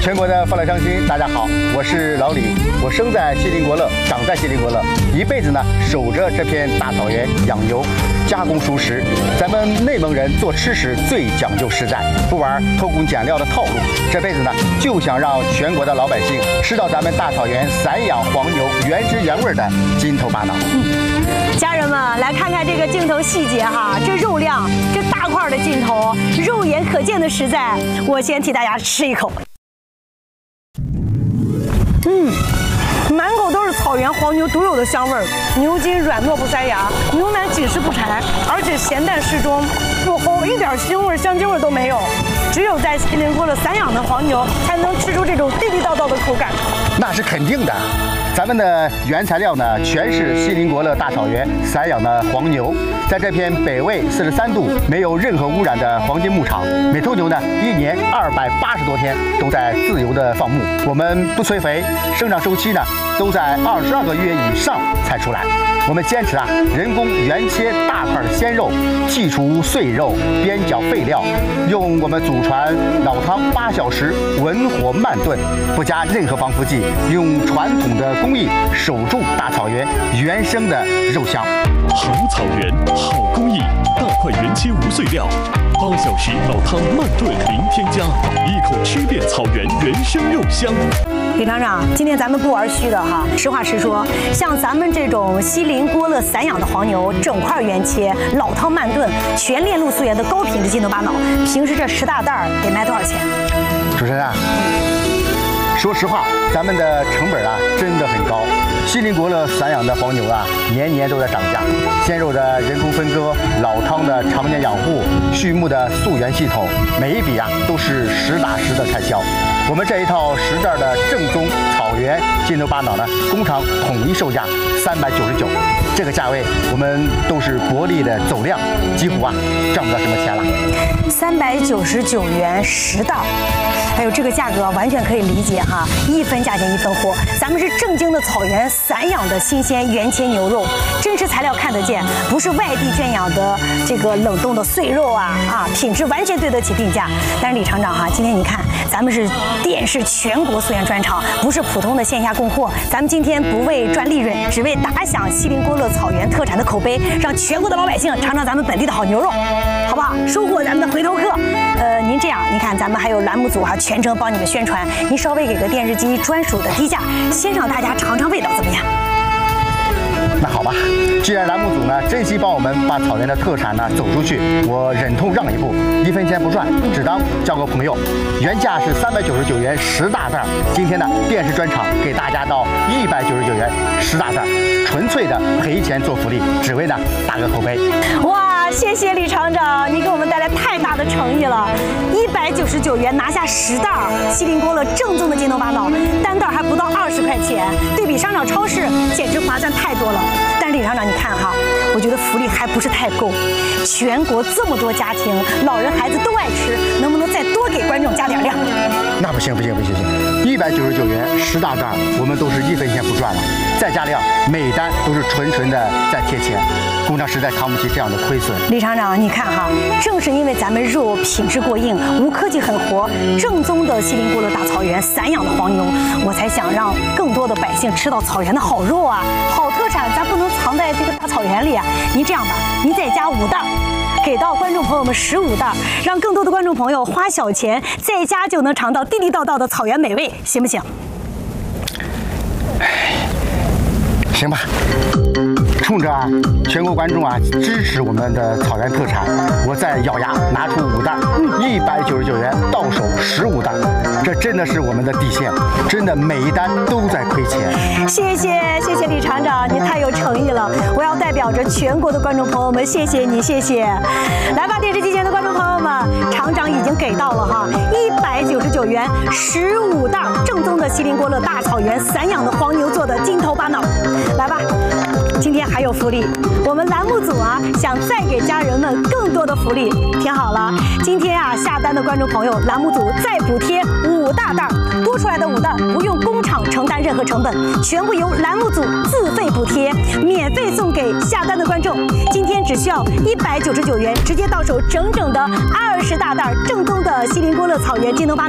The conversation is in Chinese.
全国的父老乡亲，大家好，我是老李。我生在锡林郭勒，长在锡林郭勒，一辈子呢守着这片大草原养牛、加工熟食。咱们内蒙人做吃食最讲究实在，不玩偷工减料的套路。这辈子呢就想让全国的老百姓吃到咱们大草原散养黄牛原汁原味的筋头巴脑。 家人们来看看这个镜头细节哈，这肉量，这大块的劲头，肉眼可见的实在。我先替大家吃一口。满口都是草原黄牛独有的香味儿，牛筋软糯不塞牙，牛奶紧实不柴，而且咸淡适中，入喉一点腥味、香精味都没有。只有在锡林郭勒散养的黄牛，才能吃出这种地地道道的口感。 那是肯定的，咱们的原材料呢，全是锡林郭勒大草原散养的黄牛，在这片北纬43度、没有任何污染的黄金牧场，每头牛呢1年280多天都在自由的放牧，我们不催肥，生长周期呢都在22个月以上才出来。我们坚持人工原切大块的鲜肉，剔除碎肉、边角废料，用我们祖传老汤8小时文火慢炖，不加任何防腐剂，用传统的工艺守住大草原原生的肉香。 好草原，好工艺，大块原切无碎料，8小时老汤慢炖零添加，一口吃遍草原原生肉香。 李厂长，今天咱们不玩虚的哈，实话实说，像咱们这种锡林郭勒散养的黄牛，整块原切，老汤慢炖，全链路溯源的高品质筋头巴脑，平时这10大袋得卖多少钱？ 主持人说实话，咱们的成本真的很高。锡林郭勒散养的黄牛年年都在涨价，鲜肉的人工分割，老汤的常年养护，畜牧的溯源系统，每一笔都是实打实的开销。我们这一套10袋的正宗草原筋头巴脑呢，工厂统一售价399，这个价位我们都是薄利的走量，几乎赚不到什么钱了。 399元10袋。还有这个价格完全可以理解哈，1分价钱1分货。咱们是正经的草原散养的新鲜原切牛肉，真实材料看得见，不是外地圈养的这个冷冻的碎肉品质完全对得起定价。但是李厂长今天你看，咱们是电视全国溯源专场，不是普通的线下供货。咱们今天不为赚利润，只为打响锡林郭勒草原特产的口碑，让全国的老百姓尝尝咱们本地的好牛肉，好不好？收获咱们的回头客。您这样，你看咱们还有栏目组全程帮你们宣传，您稍微给个电视机专属的低价，先让大家尝尝味道，怎么样？ 那好吧，既然栏目组真心帮我们把草原的特产走出去，我忍痛让一步，1分钱不赚，只当交个朋友。原价是399元10大袋，今天电视专场给大家到199元10大袋，纯粹的赔钱做福利，只为打个口碑。 哇，谢谢李厂长，你给我们带来太大的诚意了，199元拿下10袋锡林郭勒正宗的筋头巴脑，单袋还不到20块钱，对比商场超市简直划算太多了。但是李厂长，你看我觉得福利还不是太够，全国这么多家庭，老人孩子都爱吃，能不能再多给观众加点量？ 那不行，199元10大袋，我们都是1分钱不赚了，再加量，每单都是纯的在贴钱，工厂实在扛不起这样的亏损。 李厂长，你看正是因为咱们肉品质过硬，无科技狠活，正宗的锡林郭勒大草原散养的黄牛，我才想让更多的百姓吃到草原的好肉好特产，咱不能藏在这个大草原里您这样吧，您再加5袋。给到观众朋友们15袋，让更多的观众朋友花小钱在家就能尝到地地道道的草原美味，行不行？ 行吧，冲着全国观众支持我们的草原特产，我再咬牙拿出5袋，199元到手15袋，这真的是我们的底线，真的每一单都在亏钱。 谢谢李厂长，你太有诚意了，我要代表着全国的观众朋友们，谢谢你，谢谢。来吧，电视机前的观众朋友们，厂长已经给到了199元15袋正宗的锡林郭勒大草原散养的黄牛做的筋头巴脑。来吧，今天还有福利，我们栏目组想再给家人们更多的福利，听好了，今天下单的观众朋友，栏目组再补贴5大袋，多出来的5袋不用工厂承担任何成本，全部由栏目组自费补贴，免费送给下单的观众。今天只需要199元，直接到手整整的20大袋正宗的锡林郭勒草原筋头巴脑。